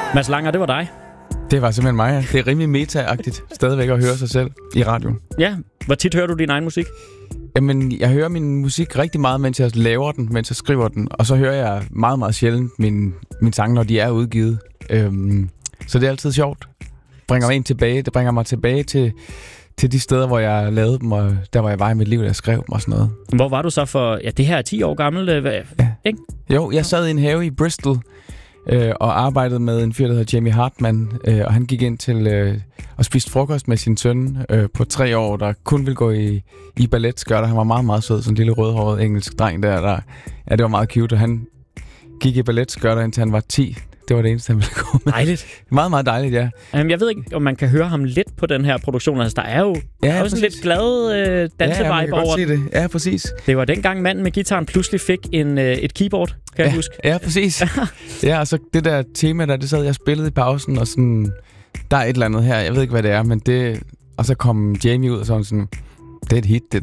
Mads Langer, det var dig. Det var simpelthen mig, ja. Det er rimelig meta-agtigt stadigvæk at høre sig selv i radioen. Ja, hvor tit hører du din egen musik? Jamen, jeg hører min musik rigtig meget, mens jeg laver den, mens jeg skriver den. Og så hører jeg meget, meget sjældent min sang, når de er udgivet. Så det er altid sjovt. Det bringer mig tilbage til de steder, hvor jeg lavede dem, og der, hvor jeg var i mit liv, der skrev dem og sådan noget. Hvor var du så for... Ja, det her er 10 år gammelt, ikke? Jo, jeg sad i en have i Bristol og arbejdede med en fyr, der hedder Jamie Hartman, og han gik ind til at spise frokost med sin søn på 3 år, der kun ville gå i balletskørter. Han var meget, meget sød, sådan en lille rødhåret engelsk dreng der. Ja, det var meget cute, og han gik i balletskørter, indtil han var 10. Det var det eneste, han ville gå med. Dejligt. Meget, meget dejligt, ja. Jeg ved ikke, om man kan høre ham lidt på den her produktion. Altså, der er jo sådan lidt glad dansevibe over den. Det. Ja, præcis. Det var dengang manden med gitaren pludselig fik et keyboard, kan jeg huske. Ja, præcis. Ja, og så det der tema, det sad jeg spillede i pausen, og sådan, der er et eller andet her, jeg ved ikke, hvad det er, men det... Og så kom Jamie ud og sådan, det er et hit, det